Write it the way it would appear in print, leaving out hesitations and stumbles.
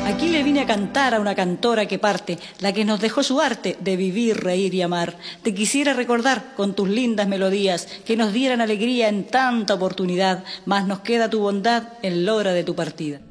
Aquí le vine a cantar a una cantora que parte, la que nos dejó su arte de vivir, reír y amar. Te quisiera recordar con tus lindas melodías que nos dieran alegría en tanta oportunidad, mas nos queda tu bondad en la hora de tu partida.